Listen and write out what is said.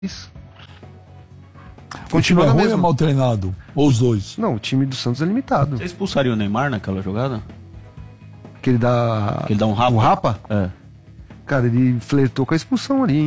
O time é na ruim ou mesma. é mal treinado? Ou os dois? Não, o time do Santos é limitado. Você expulsaria o Neymar naquela jogada? Que ele dá Que ele dá um rapa? O rapa? É. Cara, ele flertou com a expulsão ali, hein?